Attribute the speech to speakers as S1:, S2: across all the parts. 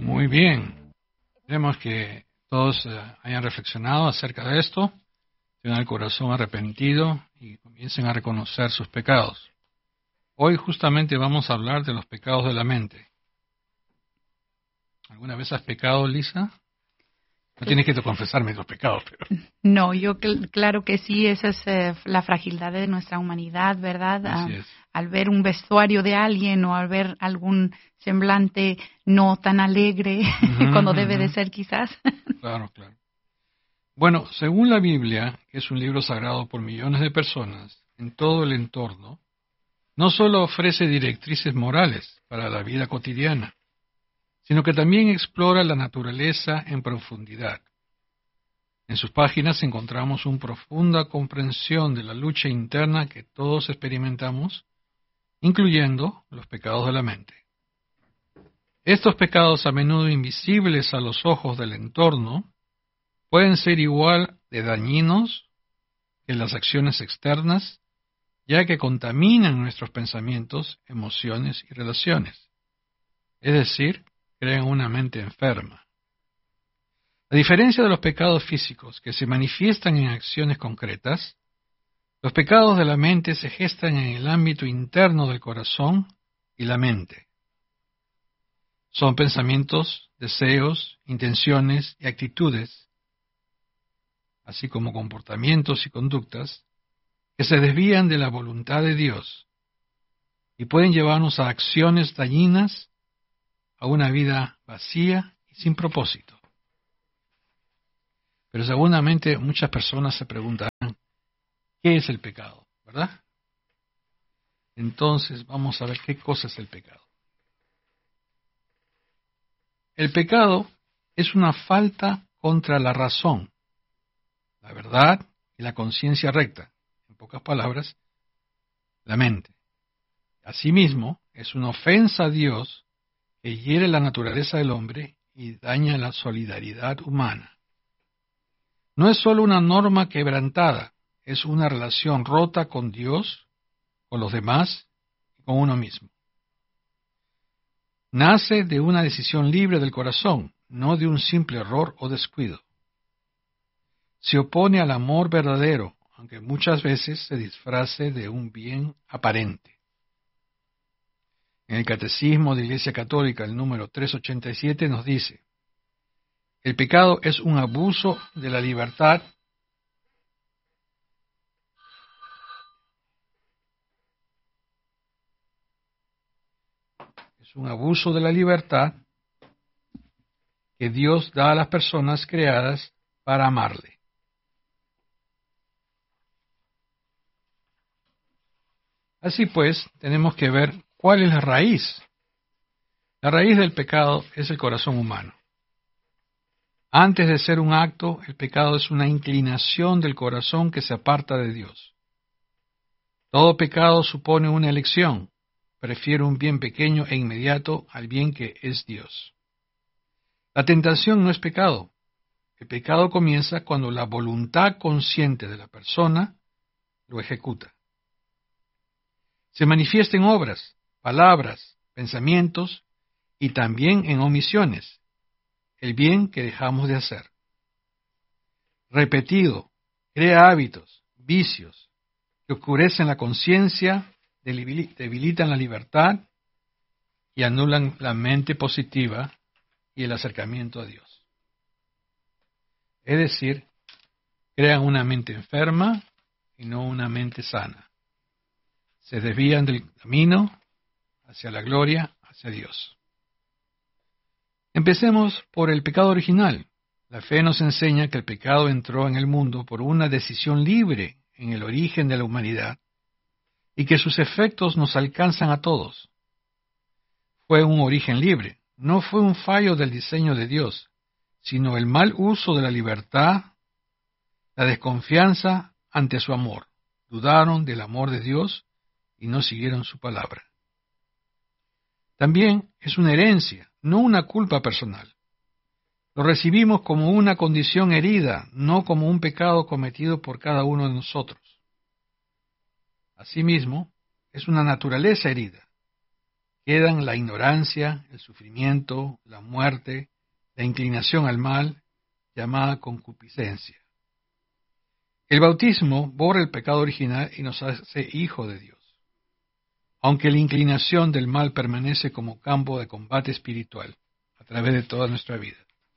S1: Muy bien. Esperemos que todos hayan reflexionado acerca de esto, tengan el corazón arrepentido y comiencen a reconocer sus pecados. Hoy justamente vamos a hablar de los pecados de la mente. ¿Alguna vez has pecado, Lisa? No tienes que confesarme los pecados, pero...
S2: No, claro que sí, esa es la fragilidad de nuestra humanidad, ¿verdad?
S1: Así es.
S2: Al ver un vestuario de alguien o al ver algún semblante no tan alegre cuando debe de ser quizás.
S1: Claro, claro. Bueno, según la Biblia, que es un libro sagrado por millones de personas en todo el entorno, no solo ofrece directrices morales para la vida cotidiana, sino que también explora la naturaleza en profundidad. En sus páginas encontramos una profunda comprensión de la lucha interna que todos experimentamos, incluyendo los pecados de la mente. Estos pecados, a menudo invisibles a los ojos del entorno, pueden ser igual de dañinos que las acciones externas, ya que contaminan nuestros pensamientos, emociones y relaciones. Es decir, crean una mente enferma. A diferencia de los pecados físicos que se manifiestan en acciones concretas, los pecados de la mente se gestan en el ámbito interno del corazón y la mente. Son pensamientos, deseos, intenciones y actitudes, así como comportamientos y conductas, que se desvían de la voluntad de Dios y pueden llevarnos a acciones dañinas, a una vida vacía y sin propósito. Pero seguramente muchas personas se preguntarán, ¿qué es el pecado? ¿Verdad? Entonces vamos a ver qué cosa es el pecado. El pecado es una falta contra la razón, la verdad y la conciencia recta. En pocas palabras, la mente. Asimismo, es una ofensa a Dios que hiere la naturaleza del hombre y daña la solidaridad humana. No es solo una norma quebrantada, es una relación rota con Dios, con los demás y con uno mismo. Nace de una decisión libre del corazón, no de un simple error o descuido. Se opone al amor verdadero, aunque muchas veces se disfrace de un bien aparente. En el Catecismo de la Iglesia Católica, el número 387, nos dice: el pecado es un abuso de la libertad que Dios da a las personas creadas para amarle. Así pues, tenemos que ver cuál es la raíz. La raíz del pecado es el corazón humano. Antes de ser un acto, el pecado es una inclinación del corazón que se aparta de Dios. Todo pecado supone una elección. Prefiero un bien pequeño e inmediato al bien que es Dios. La tentación no es pecado. El pecado comienza cuando la voluntad consciente de la persona lo ejecuta. Se manifiesta en obras, palabras, pensamientos y también en omisiones, el bien que dejamos de hacer. Repetido, crea hábitos, vicios, que oscurecen la conciencia, debilitan la libertad y anulan la mente positiva y el acercamiento a Dios. Es decir, crean una mente enferma y no una mente sana. Se desvían del camino hacia la gloria, hacia Dios. Empecemos por el pecado original. La fe nos enseña que el pecado entró en el mundo por una decisión libre en el origen de la humanidad y que sus efectos nos alcanzan a todos. Fue un origen libre, no fue un fallo del diseño de Dios, sino el mal uso de la libertad, la desconfianza ante su amor. Dudaron del amor de Dios y no siguieron su palabra. También es una herencia, no una culpa personal. Lo recibimos como una condición herida, no como un pecado cometido por cada uno de nosotros. Asimismo, es una naturaleza herida. Quedan la ignorancia, el sufrimiento, la muerte, la inclinación al mal, llamada concupiscencia. El bautismo borra el pecado original y nos hace hijo de Dios, aunque la inclinación del mal permanece como campo de combate espiritual a través de toda nuestra vida.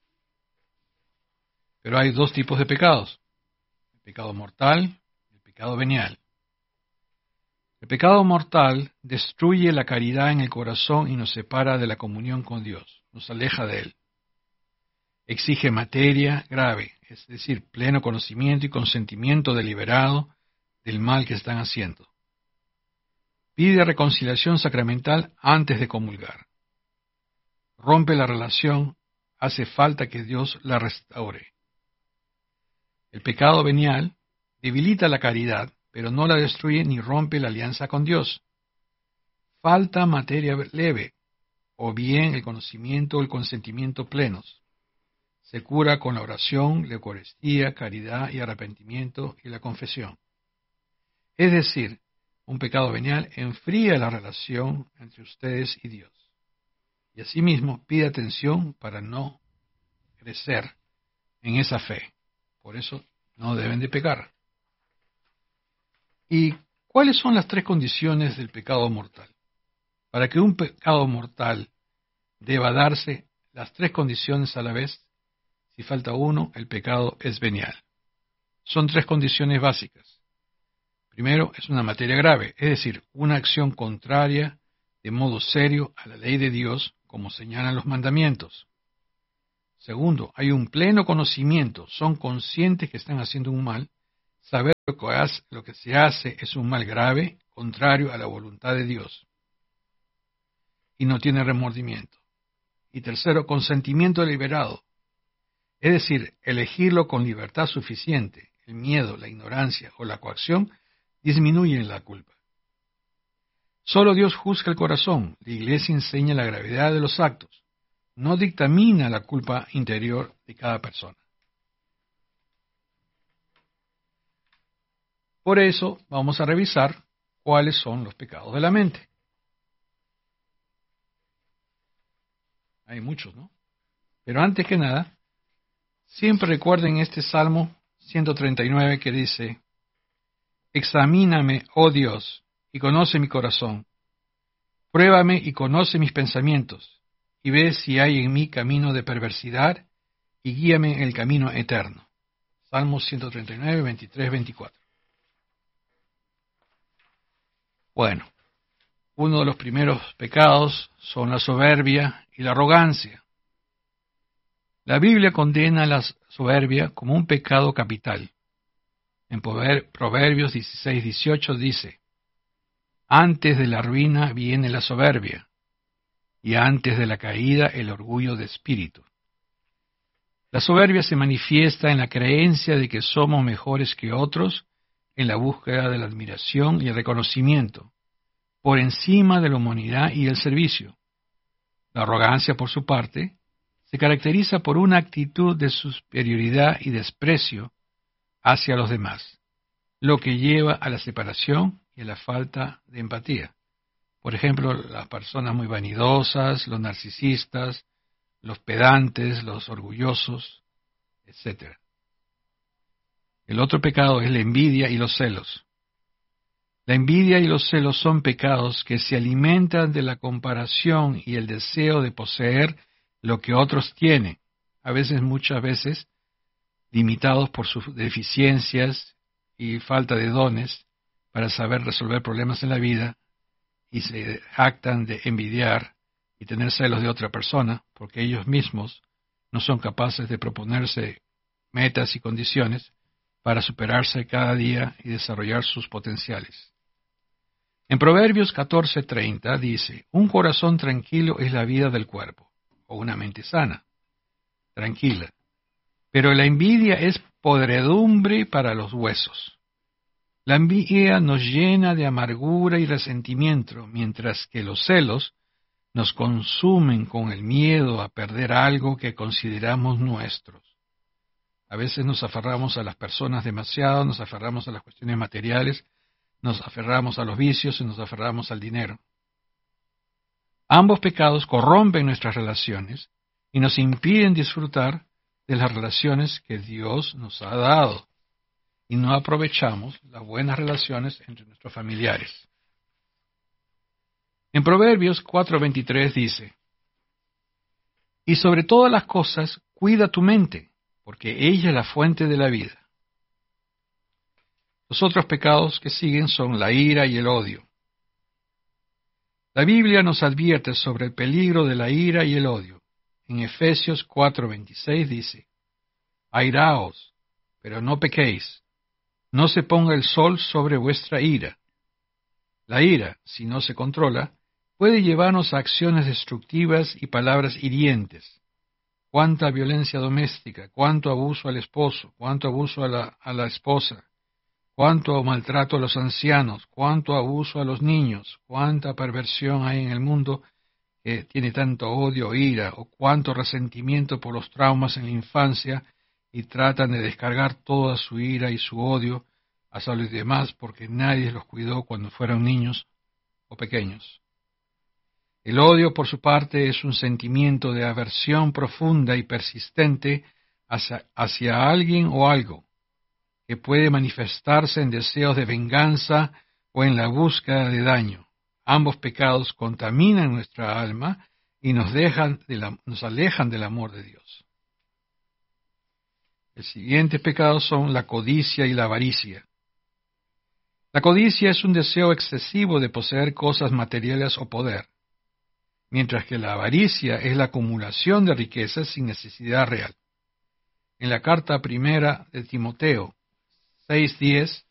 S1: Pero hay dos tipos de pecados: el pecado mortal y el pecado venial. El pecado mortal destruye la caridad en el corazón y nos separa de la comunión con Dios, nos aleja de Él. Exige materia grave, es decir, pleno conocimiento y consentimiento deliberado del mal que están haciendo. Pide reconciliación sacramental antes de comulgar. Rompe la relación, hace falta que Dios la restaure. El pecado venial debilita la caridad, pero no la destruye ni rompe la alianza con Dios. Falta materia leve, o bien el conocimiento o el consentimiento plenos. Se cura con la oración, la Eucaristía, caridad y arrepentimiento y la confesión. Es decir, un pecado venial enfría la relación entre ustedes y Dios. Y asimismo pide atención para no crecer en esa fe. Por eso no deben de pecar. ¿Y cuáles son las tres condiciones del pecado mortal? Para que un pecado mortal deba darse las tres condiciones a la vez, si falta uno, el pecado es venial. Son tres condiciones básicas. Primero, es una materia grave, es decir, una acción contraria de modo serio a la ley de Dios, como señalan los mandamientos. Segundo, hay un pleno conocimiento, son conscientes que están haciendo un mal. Saber lo que se hace es un mal grave, contrario a la voluntad de Dios, y no tiene remordimiento. Y tercero, consentimiento deliberado, es decir, elegirlo con libertad suficiente. El miedo, la ignorancia o la coacción disminuyen la culpa. Solo Dios juzga el corazón. La Iglesia enseña la gravedad de los actos, no dictamina la culpa interior de cada persona. Por eso vamos a revisar cuáles son los pecados de la mente. Hay muchos, ¿no? Pero antes que nada, siempre recuerden este Salmo 139 que dice: Examíname, oh Dios, y conoce mi corazón. Pruébame y conoce mis pensamientos, y ve si hay en mí camino de perversidad, y guíame en el camino eterno. Salmo 139, 23, 24. Bueno, uno de los primeros pecados son la soberbia y la arrogancia. La Biblia condena la soberbia como un pecado capital. En Proverbios 16, 18 dice: Antes de la ruina viene la soberbia, y antes de la caída el orgullo de espíritu. La soberbia se manifiesta en la creencia de que somos mejores que otros, en la búsqueda de la admiración y el reconocimiento, por encima de la humanidad y el servicio. La arrogancia, por su parte, se caracteriza por una actitud de superioridad y desprecio hacia los demás, lo que lleva a la separación y a la falta de empatía. Por ejemplo, las personas muy vanidosas, los narcisistas, los pedantes, los orgullosos, etc. El otro pecado es la envidia y los celos. La envidia y los celos son pecados que se alimentan de la comparación y el deseo de poseer lo que otros tienen, muchas veces, limitados por sus deficiencias y falta de dones para saber resolver problemas en la vida, y se jactan de envidiar y tener celos de otra persona, porque ellos mismos no son capaces de proponerse metas y condiciones para superarse cada día y desarrollar sus potenciales. En Proverbios 14:30 dice: Un corazón tranquilo es la vida del cuerpo, o una mente sana, tranquila. Pero la envidia es podredumbre para los huesos. La envidia nos llena de amargura y resentimiento, mientras que los celos nos consumen con el miedo a perder algo que consideramos nuestros. A veces nos aferramos a las personas demasiado, nos aferramos a las cuestiones materiales, nos aferramos a los vicios y nos aferramos al dinero. Ambos pecados corrompen nuestras relaciones y nos impiden disfrutar de las relaciones que Dios nos ha dado, y no aprovechamos las buenas relaciones entre nuestros familiares. En Proverbios 4:23 dice: y sobre todas las cosas cuida tu mente, porque ella es la fuente de la vida. Los otros pecados que siguen son la ira y el odio. La Biblia nos advierte sobre el peligro de la ira y el odio. En Efesios 4:26 dice: airaos, pero no pequéis, no se ponga el sol sobre vuestra ira. La ira, si no se controla, puede llevarnos a acciones destructivas y palabras hirientes. Cuánta violencia doméstica, cuánto abuso al esposo, cuánto abuso a la esposa, cuánto maltrato a los ancianos, cuánto abuso a los niños, cuánta perversión hay en el mundo que tiene tanto odio o ira, o cuánto resentimiento por los traumas en la infancia y tratan de descargar toda su ira y su odio hacia los demás porque nadie los cuidó cuando fueron niños o pequeños. El odio, por su parte, es un sentimiento de aversión profunda y persistente hacia alguien o algo, que puede manifestarse en deseos de venganza o en la búsqueda de daño. Ambos pecados contaminan nuestra alma y nos alejan del amor de Dios. El siguiente pecado son la codicia y la avaricia. La codicia es un deseo excesivo de poseer cosas materiales o poder, mientras que la avaricia es la acumulación de riquezas sin necesidad real. En la carta primera de Timoteo 6:10